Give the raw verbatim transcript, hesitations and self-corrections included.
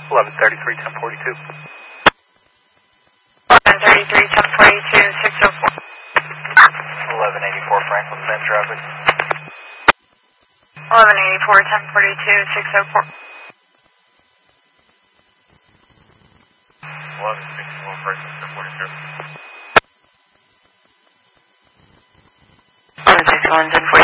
eleven thirty-three, ten forty-two. eleven thirty-three, ten forty-two, six oh four. eleven eighty-four, Franklin, same traffic. eleven eighty-four, ten forty-two, six oh four. eleven sixty-one, Franklin, ten forty-two. eleven sixty-one, ten forty-two.